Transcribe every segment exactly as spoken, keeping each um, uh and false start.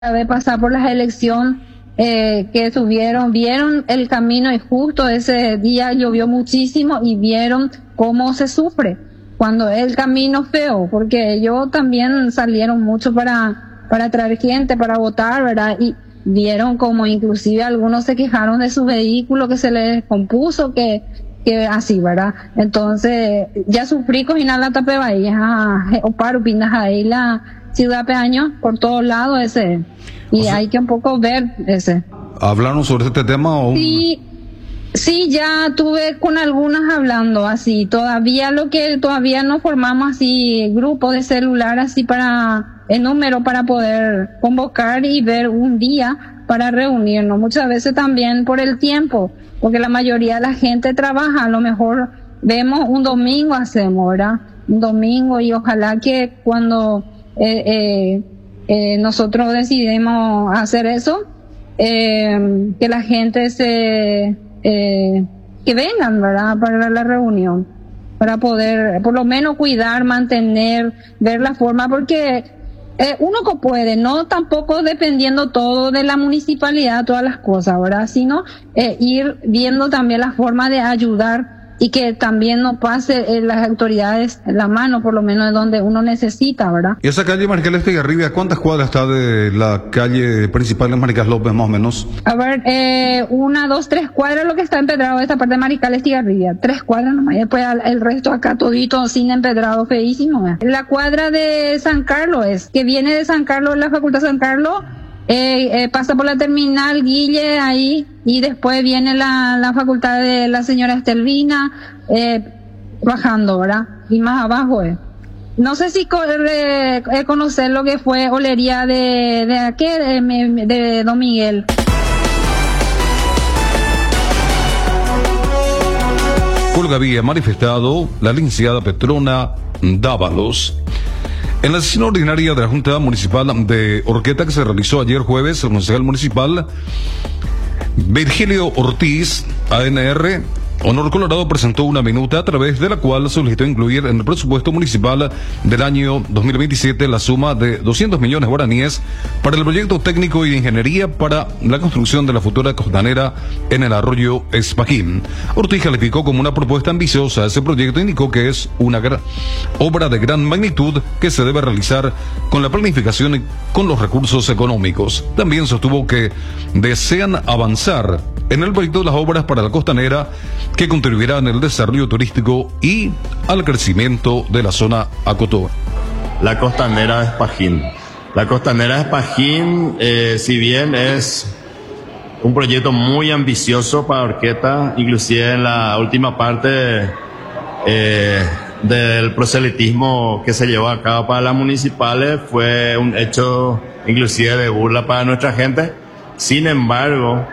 de pasar por las elecciones eh, que tuvieron, vieron el camino injusto. Ese día llovió muchísimo y vieron cómo se sufre cuando es el camino feo, porque ellos también salieron mucho para, para traer gente, para votar, ¿verdad? Y vieron como inclusive algunos se quejaron de su vehículo que se les descompuso, que que así, ¿verdad? Entonces, ya sufrí con la tapebahía, o paro, pinas ahí la ciudad peaño por todos lados ese. Y o sea, hay que un poco ver ese. ¿Hablaron sobre este tema o...? Sí, sí, ya tuve con algunas hablando así. Todavía lo que, todavía no formamos así grupo de celular así para, el número para poder convocar y ver un día para reunirnos. Muchas veces también por el tiempo, porque la mayoría de la gente trabaja, a lo mejor vemos un domingo hacemos, ¿verdad? Un domingo, y ojalá que cuando eh, eh, eh, nosotros decidimos hacer eso, eh, que la gente se, eh, que vengan, ¿verdad? Para la reunión, para poder por lo menos cuidar, mantener, ver la forma, porque Eh, uno que puede, no tampoco dependiendo todo de la municipalidad, todas las cosas, ¿verdad? Sino eh, ir viendo también la forma de ayudar y que también no pase eh, las autoridades la mano, por lo menos de donde uno necesita, ¿verdad? ¿Y esa calle Maricales Estigarribia, cuántas cuadras está de la calle principal de Maricales López, más o menos? A ver, eh, una, dos, tres cuadras lo que está empedrado de esta parte de Maricales Estigarribia. Tres cuadras nomás, y después el resto acá todito sin empedrado, feísimo, ¿eh? La cuadra de San Carlos es, que viene de San Carlos, la Facultad San Carlos, Eh, eh, pasa por la terminal Guille ahí, y después viene la, la facultad de la señora Estelvina, eh, bajando, ¿verdad? Y más abajo es. Eh. No sé si co- eh, eh, conocer lo que fue olería de, de aquí, de, de Don Miguel. Olga había manifestado la licenciada Petrona Dávalos. En la sesión ordinaria de la Junta Municipal de Horqueta, que se realizó ayer jueves, el concejal municipal Virgilio Ortiz, A N R, Honor Colorado, presentó una minuta a través de la cual solicitó incluir en el presupuesto municipal del año dos mil veintisiete la suma de doscientos millones guaraníes para el proyecto técnico y de ingeniería para la construcción de la futura costanera en el arroyo Espaquín. Ortiz calificó como una propuesta ambiciosa ese proyecto, indicó que es una gran obra de gran magnitud que se debe realizar con la planificación y con los recursos económicos. También sostuvo que desean avanzar en el proyecto de las obras para la costanera, que contribuirá en el desarrollo turístico y al crecimiento de la zona Acotó. La costanera de Espaquín. La costanera de Espaquín, eh, si bien es un proyecto muy ambicioso para Horqueta, inclusive en la última parte eh, del proselitismo que se llevó a cabo para las municipales, fue un hecho inclusive de burla para nuestra gente. Sin embargo,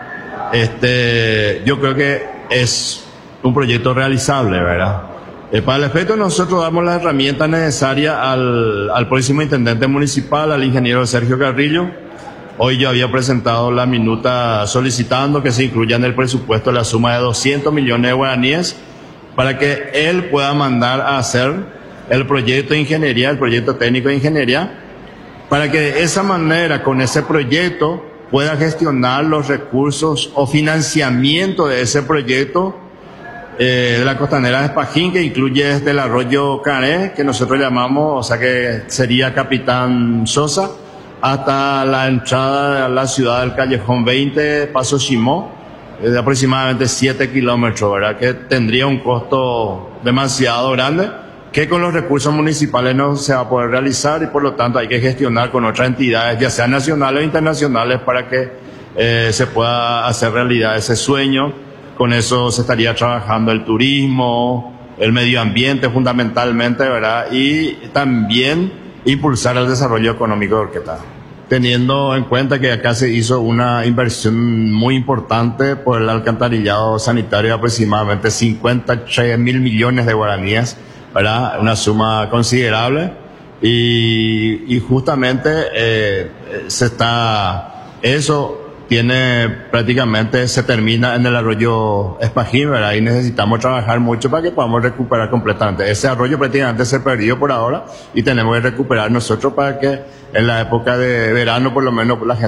este, yo creo que es un proyecto realizable, ¿verdad? Eh, para el efecto, nosotros damos las herramientas necesarias al, al próximo intendente municipal, al ingeniero Sergio Carrillo. Hoy yo había presentado la minuta solicitando que se incluya en el presupuesto la suma de doscientos millones de guaraníes para que él pueda mandar a hacer el proyecto de ingeniería, el proyecto técnico de ingeniería, para que de esa manera, con ese proyecto, pueda gestionar los recursos o financiamiento de ese proyecto eh, de la costanera de Espaquín, que incluye desde el arroyo Caré, que nosotros llamamos, o sea que sería Capitán Sosa, hasta la entrada a la ciudad del Callejón veinte, Paso Chimó, de aproximadamente siete kilómetros, ¿verdad? Que tendría un costo demasiado grande, que con los recursos municipales no se va a poder realizar, y por lo tanto hay que gestionar con otras entidades, ya sean nacionales o internacionales, para que eh, se pueda hacer realidad ese sueño. Con eso se estaría trabajando el turismo, el medio ambiente fundamentalmente, ¿verdad? Y también impulsar el desarrollo económico de Horqueta. Teniendo en cuenta que acá se hizo una inversión muy importante por el alcantarillado sanitario de aproximadamente cincuenta y tres mil millones de guaraníes, ¿verdad? Una suma considerable, y, y justamente eh, se está, eso tiene prácticamente, se termina en el arroyo Espajín, ¿verdad? Y necesitamos trabajar mucho para que podamos recuperar completamente. Ese arroyo prácticamente se perdió por ahora y tenemos que recuperar nosotros para que en la época de verano por lo menos la gente